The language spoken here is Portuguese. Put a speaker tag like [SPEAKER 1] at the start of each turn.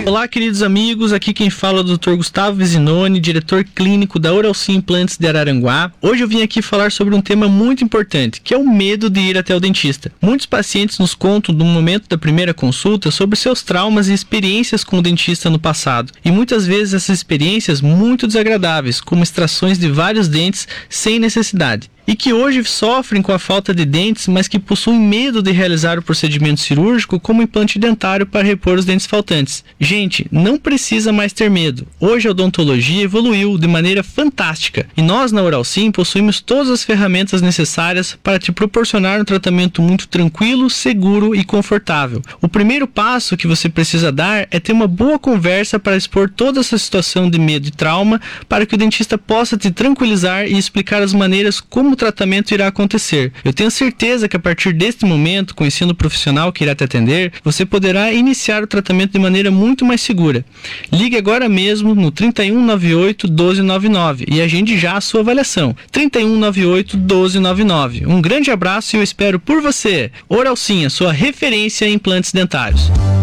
[SPEAKER 1] Olá, queridos amigos, aqui quem fala é o Dr. Gustavo Vizinoni, diretor clínico da Oralsim Implantes de Araranguá. Hoje eu vim aqui falar sobre um tema muito importante, que é o medo de ir até o dentista. Muitos pacientes nos contam no momento da primeira consulta sobre seus traumas e experiências com o dentista no passado. E muitas vezes essas experiências muito desagradáveis, como extrações de vários dentes sem necessidade. E que hoje sofrem com a falta de dentes, mas que possuem medo de realizar o procedimento cirúrgico como implante dentário para repor os dentes faltantes. Gente, não precisa mais ter medo. Hoje a odontologia evoluiu de maneira fantástica e nós na Oralsim possuímos todas as ferramentas necessárias para te proporcionar um tratamento muito tranquilo, seguro e confortável. O primeiro passo que você precisa dar é ter uma boa conversa para expor toda essa situação de medo e trauma para que o dentista possa te tranquilizar e explicar as maneiras como o tratamento irá acontecer. Eu tenho certeza que a partir deste momento, conhecendo o profissional que irá te atender, você poderá iniciar o tratamento de maneira muito mais segura. Ligue agora mesmo no 3198 1299 e agende já a sua avaliação. 3198 1299. Um grande abraço e eu espero por você. Oralsim, a sua referência em implantes dentários.